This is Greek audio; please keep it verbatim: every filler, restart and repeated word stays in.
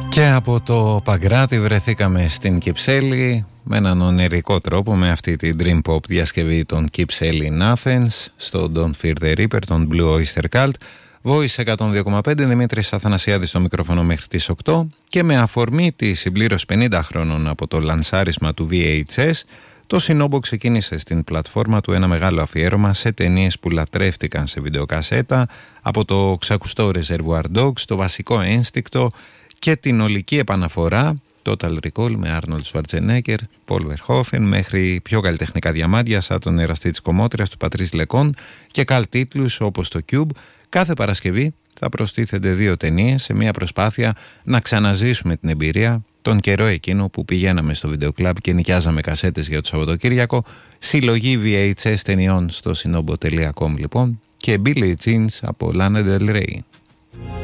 Και από το Παγκράτη βρεθήκαμε στην Κυψέλη με έναν ονειρικό τρόπο, με αυτή την Dream Pop διασκευή των Κυψέλη in Athens στο Don't Fear the Reaper, τον Blue Oyster Cult. Voice εκατόν δύο κόμμα πέντε, Δημήτρης Αθανασιάδης στο μικρόφωνο μέχρι τις οκτώ, και με αφορμή τη συμπλήρωση πενήντα χρόνων από το λανσάρισμα του βι έιτς ες, το Σινόμπο ξεκίνησε στην πλατφόρμα του ένα μεγάλο αφιέρωμα σε ταινίες που λατρεύτηκαν σε βιντεοκασέτα, από το ξακουστό Reservoir Dogs, το βασικό ένστικτο και την ολική επαναφορά Total Recall με Arnold Schwarzenegger, Paul Verhoeven, μέχρι πιο καλλιτεχνικά διαμάντια σαν τον Εραστή της Κομμότριας του Πατρίς Λεκόν και καλ τίτλους όπως το Cube. Κάθε Παρασκευή θα προστίθενται δύο ταινίες σε μια προσπάθεια να ξαναζήσουμε την εμπειρία τον καιρό εκείνο που πηγαίναμε στο βιντεοκλαμπ και νοικιάζαμε κασέτες για το Σαββατοκύριακο. Συλλογή βι έιτς ες ταινιών στο sinobo τελεία com λοιπόν, και Billie Jeans από Lana Del Rey.